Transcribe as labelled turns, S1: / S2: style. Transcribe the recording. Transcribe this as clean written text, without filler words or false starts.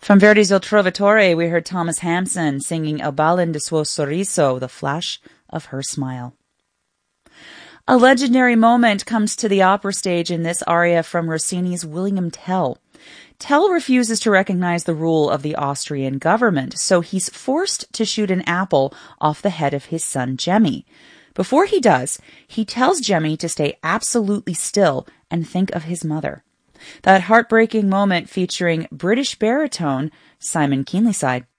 S1: From Verdi's Il Trovatore, we heard Thomas Hampson singing Il balin de suo sorriso, the flash of her smile. A legendary moment comes to the opera stage in this aria from Rossini's William Tell. Tell refuses to recognize the rule of the Austrian government, so he's forced to shoot an apple off the head of his son Jemmy. Before he does, he tells Jemmy to stay absolutely still and think of his mother. That heartbreaking moment featuring British baritone Simon Keenlyside.